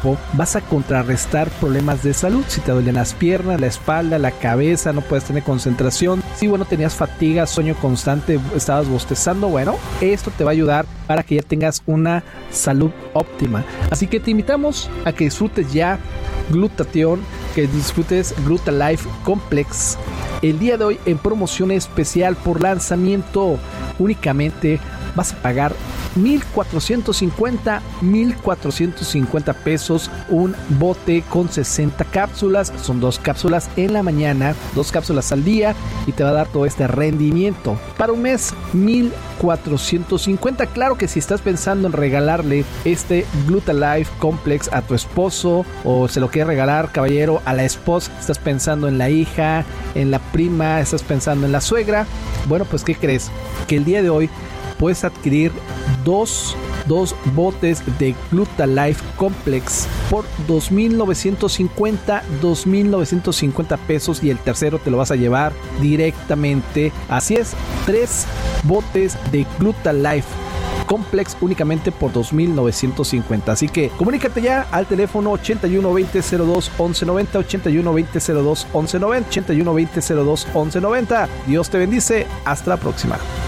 tiempo vas a contrarrestar problemas de salud. Si te duelen las piernas, la espalda, la cabeza, no puedes tener concentración, si tenías fatiga, sueño constante, estabas bostezando, esto te va a ayudar para que ya tengas una salud óptima. Así que te invitamos a que disfrutes ya Glutathione, que disfrutes Glutalife Complex el día de hoy en promoción especial por lanzamiento. Únicamente vas a pagar $1,450 pesos, un bote con 60 cápsulas. Son 2 cápsulas en la mañana, 2 cápsulas al día, y te va a dar todo este rendimiento. Para un mes, $1,450. Claro que si estás pensando en regalarle este Glutalife Complex a tu esposo, o se lo quieres regalar, caballero, a la esposa, estás pensando en la hija, en la prima, estás pensando en la suegra, pues ¿qué crees? Que el día de hoy puedes adquirir dos botes de Glutalife Complex por $2,950 pesos, y el tercero te lo vas a llevar directamente. Así es, 3 botes de Glutalife Complex únicamente por $2,950. Así que comunícate ya al teléfono 8120-02-1190, 8120-02-1190, 8120-02-1190. Dios te bendice. Hasta la próxima.